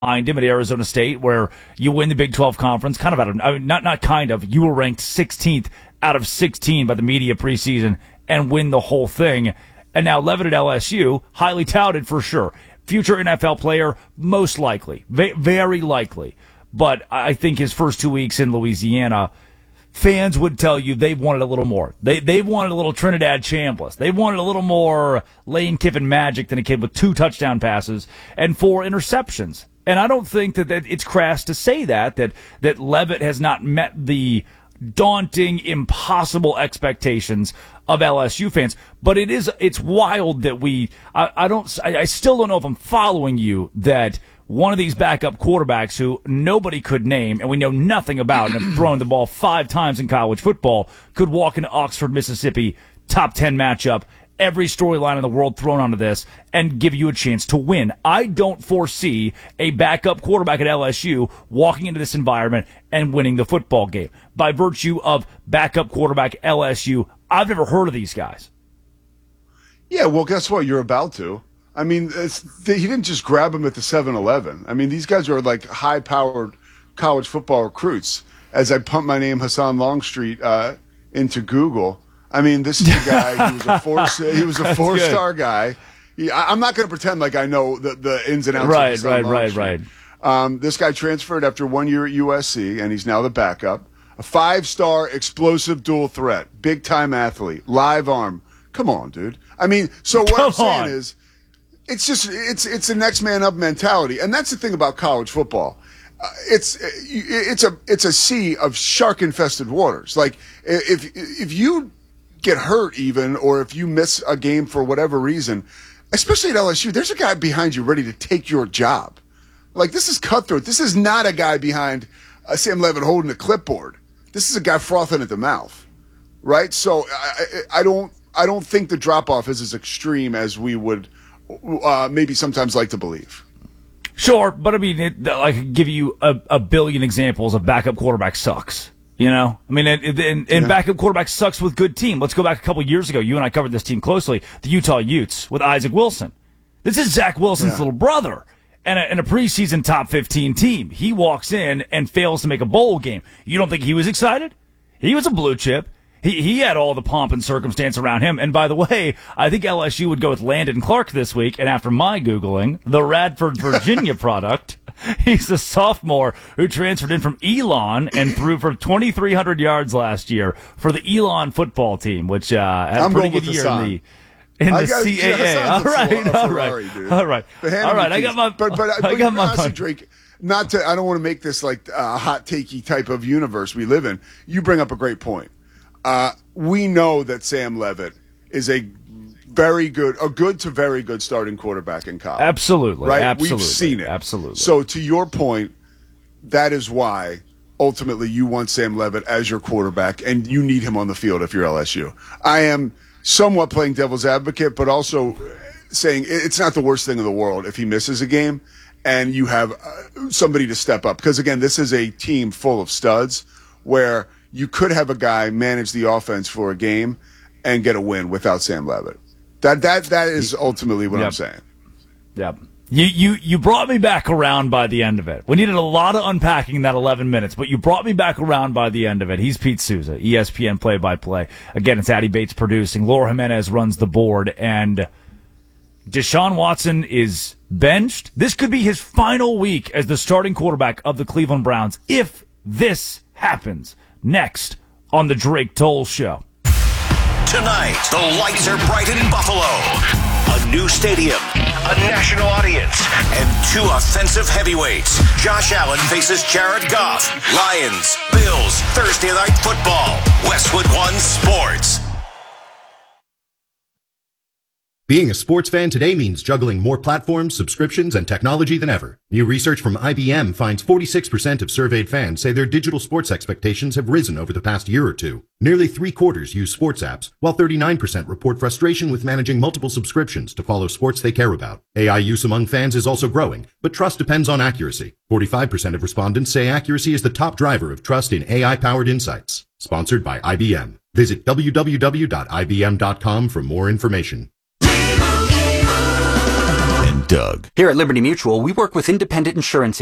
behind him at Arizona State, where you win the Big 12 conference, kind of out of, I mean, not kind of, you were ranked 16th out of 16 by the media preseason and win the whole thing. And now Levitt at LSU, highly touted for sure. Future NFL player, most likely, very likely. But I think his first 2 weeks in Louisiana, fans would tell you they wanted a little more. They wanted a little Trinidad Chambliss. They wanted a little more Lane Kiffin magic than a kid with 2 touchdown passes and 4 interceptions. And I don't think that it's crass to say that Levitt has not met the daunting, impossible expectations of LSU fans. But it's wild that I still don't know if I'm following you, that one of these backup quarterbacks who nobody could name and we know nothing about and have thrown the ball 5 times in college football could walk into Oxford, Mississippi, top 10 matchup, every storyline in the world thrown onto this, and give you a chance to win. I don't foresee a backup quarterback at LSU walking into this environment and winning the football game. By virtue of backup quarterback LSU, I've never heard of these guys. Yeah, well, guess what? You're about to. I mean, he didn't just grab him at the 7-Eleven. I mean, these guys are like high-powered college football recruits. As I pump my name, Hassan Longstreet, into Google, I mean, this is a guy. He was a four-star guy. I'm not going to pretend like I know the ins and outs. Right. This guy transferred after 1 year at USC, and he's now the backup. A 5-star explosive dual threat, big-time athlete, live arm. Come on, dude. I mean, so what I'm saying is, it's a next man up mentality, and that's the thing about college football. It's a sea of shark-infested waters. Like if you get hurt even, or if you miss a game for whatever reason, especially at LSU, there's a guy behind you ready to take your job. Like, this is cutthroat. This is not a guy behind Sam Levitt holding a clipboard. This is a guy frothing at the mouth, right? So I don't think the drop-off is as extreme as we would maybe sometimes like to believe. Sure, but I mean, I could give you a billion examples of backup quarterback sucks. You know, I mean, and backup quarterback sucks with good team. Let's go back a couple years ago. You and I covered this team closely. The Utah Utes with Isaac Wilson. This is Zach Wilson's little brother and a preseason top 15 team. He walks in and fails to make a bowl game. You don't think he was excited? He was a blue chip. He had all the pomp and circumstance around him. And by the way, I think LSU would go with Landon Clark this week. And after my Googling, the Radford, Virginia product, he's a sophomore who transferred in from Elon and threw for 2,300 yards last year for the Elon football team, which had a pretty good year in the CAA. All right. I got my honestly, Drake, I don't want to make this like a hot takey type of universe we live in. You bring up a great point. We know that Sam Levitt is a good to very good starting quarterback in college. Absolutely. Right? Absolutely. We've seen it. Absolutely. So to your point, that is why ultimately you want Sam Levitt as your quarterback and you need him on the field if you're LSU. I am somewhat playing devil's advocate, but also saying it's not the worst thing in the world if he misses a game and you have somebody to step up. Because again, this is a team full of studs where you could have a guy manage the offense for a game and get a win without Sam Levitt. That is ultimately what I'm saying. Yep. You brought me back around by the end of it. We needed a lot of unpacking in that 11 minutes, but you brought me back around by the end of it. He's Pete Souza, ESPN play-by-play. Again, it's Addy Bates producing. Laura Jimenez runs the board, and Deshaun Watson is benched. This could be his final week as the starting quarterback of the Cleveland Browns if this happens. Next on the Drake Toll Show. Tonight, the lights are bright in Buffalo. A new stadium, a national audience, and 2 offensive heavyweights. Josh Allen faces Jared Goff. Lions, Bills, Thursday Night Football. Westwood One Sports. Being a sports fan today means juggling more platforms, subscriptions, and technology than ever. New research from IBM finds 46% of surveyed fans say their digital sports expectations have risen over the past year or two. Nearly 3/4 use sports apps, while 39% report frustration with managing multiple subscriptions to follow sports they care about. AI use among fans is also growing, but trust depends on accuracy. 45% of respondents say accuracy is the top driver of trust in AI-powered insights. Sponsored by IBM. Visit www.ibm.com for more information. Doug. Here at Liberty Mutual, we work with independent insurance